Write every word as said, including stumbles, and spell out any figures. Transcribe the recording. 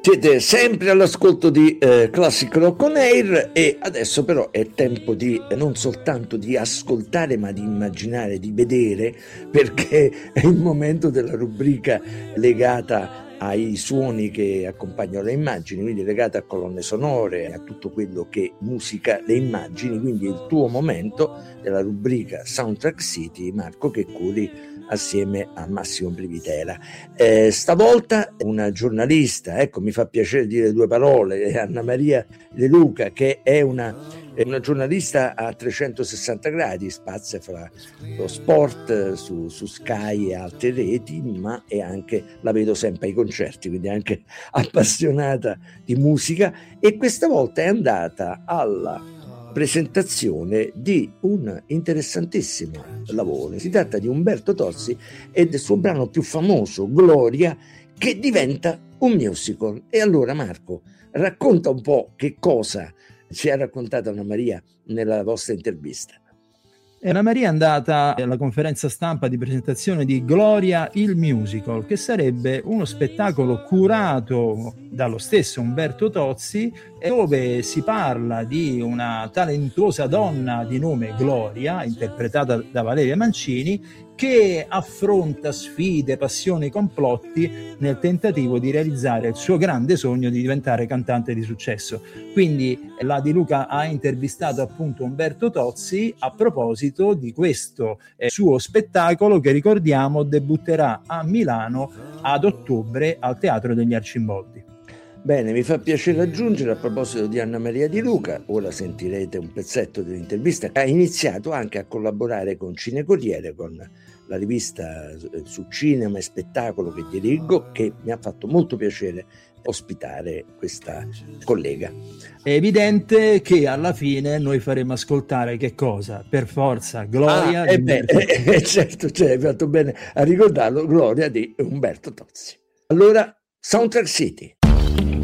Siete sempre all'ascolto di eh, Classic Rock On Air e adesso però è tempo di eh, non soltanto di ascoltare ma di immaginare, di vedere, perché è il momento della rubrica legata ai suoni che accompagnano le immagini, quindi legata a colonne sonore, a tutto quello che musica le immagini, quindi il tuo momento della rubrica Soundtrack City, Marco, che curi assieme a Massimo Privitera. Eh, stavolta una giornalista, ecco, mi fa piacere dire due parole, Anna Maria De Luca, che è una, è una giornalista a trecentosessanta gradi, spazia fra lo sport su, su Sky e altre reti, ma è anche, la vedo sempre ai concerti, quindi è anche appassionata di musica, e questa volta è andata alla presentazione di un interessantissimo lavoro. Si tratta di Umberto Tozzi e del suo brano più famoso, Gloria, che diventa un musical. E allora, Marco, racconta un po' che cosa ci ha raccontato Anna Maria nella vostra intervista. Anna Maria è andata alla conferenza stampa di presentazione di Gloria il musical, che sarebbe uno spettacolo curato dallo stesso Umberto Tozzi, dove si parla di una talentuosa donna di nome Gloria, interpretata da Valeria Mancini, che affronta sfide, passioni, complotti nel tentativo di realizzare il suo grande sogno di diventare cantante di successo. Quindi la Di Luca ha intervistato appunto Umberto Tozzi a proposito di questo eh, suo spettacolo che, ricordiamo, debutterà a Milano ad ottobre al Teatro degli Arcimboldi. Bene, mi fa piacere aggiungere, a proposito di Anna Maria Di Luca, ora sentirete un pezzetto dell'intervista, ha iniziato anche a collaborare con Cinecorriere, con la rivista su cinema e spettacolo che dirigo, che mi ha fatto molto piacere ospitare questa collega. È evidente che alla fine noi faremo ascoltare che cosa? Per forza, Gloria ah, di eh beh, eh, certo, cioè, hai fatto bene a ricordarlo, Gloria di Umberto Tozzi. Allora, Soundtrack City.